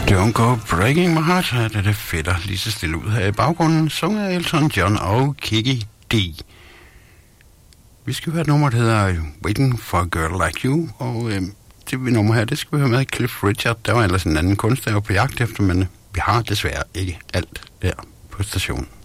Don't Go Breaking My Heart, det fætter lige så stille ud her i baggrunden, sunget af Elton John og Kiki D. Vi skal høre et nummer, der hedder Waiting for a Girl Like You, og det nummer her, det skal vi høre med Cliff Richard. Der var ellers en anden kunstner på jagt efter, men vi har desværre ikke alt der på stationen.